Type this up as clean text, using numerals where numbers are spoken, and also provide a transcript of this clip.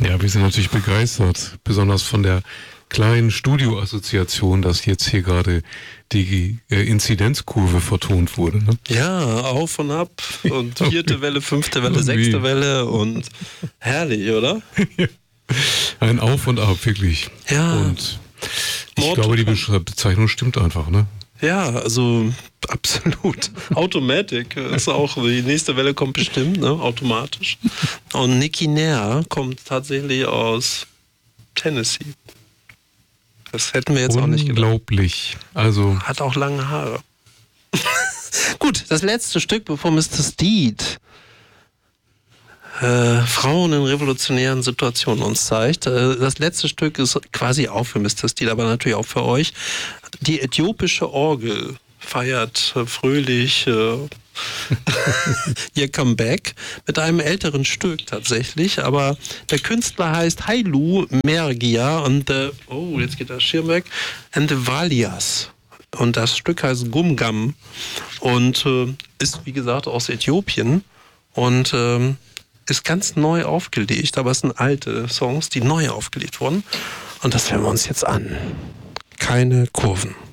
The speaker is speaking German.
Ja, wir sind natürlich begeistert, besonders von der kleinen Studioassoziation, dass jetzt hier gerade die Inzidenzkurve vertont wurde. Ne? Ja, auf und ab und 4. Welle, 5. Welle, 6. Welle und herrlich, oder? Ein Auf und Ab, wirklich. Ja. Und ich glaube, die Bezeichnung stimmt einfach, ne? Ja, also absolut. Automatic ist auch, die nächste Welle kommt bestimmt, ne? Automatisch. Und Nicky Nair kommt tatsächlich aus Tennessee. Das hätten wir jetzt auch nicht gedacht. Unglaublich. Also hat auch lange Haare. Gut, das letzte Stück, bevor Mr. Steed Frauen in revolutionären Situationen uns zeigt. Das letzte Stück ist quasi auch für Mr. Steed, aber natürlich auch für euch. Die äthiopische Orgel feiert fröhlich ihr Comeback mit einem älteren Stück tatsächlich, aber der Künstler heißt Hailu Mergia und jetzt geht das Schirm weg, and the Valias. Und das Stück heißt Gumgam und ist, wie gesagt, aus Äthiopien und ist ganz neu aufgelegt, aber es sind alte Songs, die neu aufgelegt wurden. Und das hören wir uns jetzt an. Keine Kurven.